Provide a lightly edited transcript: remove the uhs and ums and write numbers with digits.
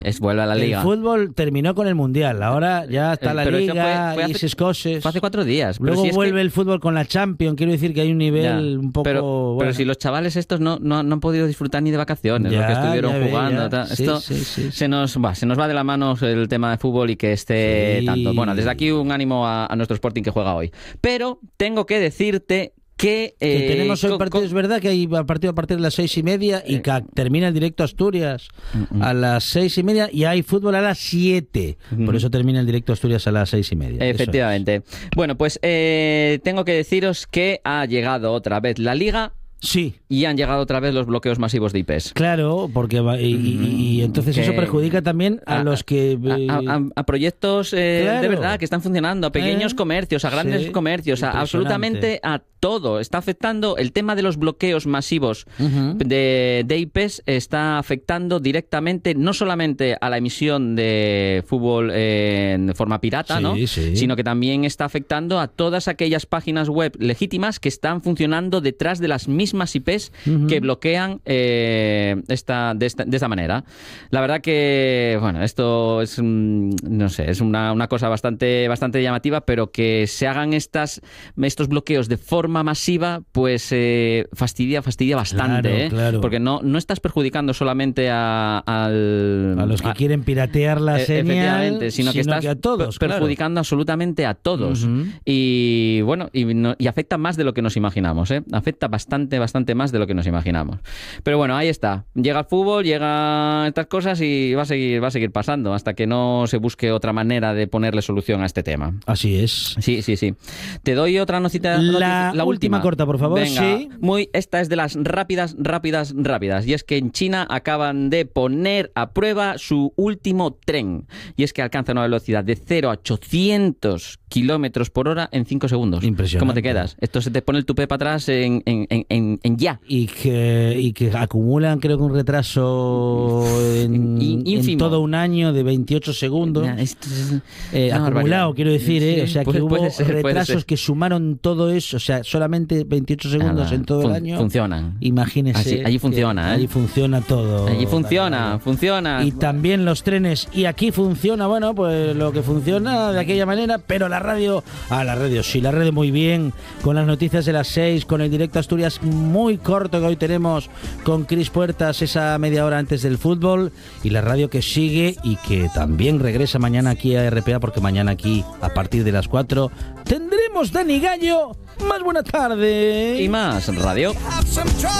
Vuelve a la Liga. El fútbol terminó con el Mundial, ahora ya está la Pero eso Liga fue y esas cosas. Fue hace 4 días. Luego Pero si vuelve el fútbol con la Champions, quiero decir que hay un nivel un poco... Pero bueno. si los chavales estos no han podido disfrutar ni de vacaciones, lo que estuvieron jugando. Sí, Esto sí. se nos va de la mano el tema de fútbol y que esté tanto. Bueno, desde aquí un ánimo a nuestro Sporting que juega hoy. Pero tengo que decirte que tenemos hoy partido, es verdad que hay partido a partir de las 6:30 y que termina el directo Asturias a las 6:30 y hay fútbol a las 7. Por eso termina el directo Asturias a las 6:30. Efectivamente. Bueno, pues tengo que deciros que ha llegado otra vez la Liga. Sí. Y han llegado otra vez los bloqueos masivos de IPs. Claro, porque y entonces eso perjudica también a los que... A proyectos de verdad que están funcionando, a pequeños comercios, a grandes comercios, absolutamente a todo. Está afectando el tema de los bloqueos masivos de IPs, está afectando directamente no solamente a la emisión de fútbol en forma pirata, ¿no? Sino que también está afectando a todas aquellas páginas web legítimas que están funcionando detrás de las mismas IPs que bloquean de esta manera. La verdad que, bueno, esto es, no sé, es una cosa bastante llamativa, pero que se hagan estos bloqueos de forma masiva, pues fastidia bastante, claro. Porque no estás perjudicando solamente a los que quieren piratear la señal, sino que estás a todos, perjudicando absolutamente a todos. Y bueno, y afecta más de lo que nos imaginamos, afecta bastante más de lo que nos imaginamos. Pero bueno, ahí está. Llega el fútbol, llegan estas cosas y va a seguir pasando hasta que no se busque otra manera de ponerle solución a este tema. Así es. Sí. Te doy otra notita. La última corta, por favor. Venga, sí. Esta es de las rápidas. Y es que en China acaban de poner a prueba su último tren. Y es que alcanza una velocidad de 0 a 800 kilómetros por hora en 5 segundos. Impresionante. ¿Cómo te quedas? Esto se te pone el tupé para atrás en ya. Y que acumulan, creo que un retraso en todo un año de 28 segundos. Acumulado, quiero decir, o sea, que hubo retrasos que sumaron todo eso, o sea, solamente 28 segundos en todo el año. Funcionan. Imagínese. Allí funciona, Allí funciona todo. Allí funciona. Y también los trenes. Y aquí funciona, bueno, pues lo que funciona de aquella manera, pero la radio muy bien, con las noticias de las 6, con el directo Asturias muy corto que hoy tenemos con Cris Puertas, esa media hora antes del fútbol, y la radio que sigue y que también regresa mañana aquí a RPA, porque mañana aquí a partir de las 4 tendremos Dani Gallo. Más buena tarde y más radio.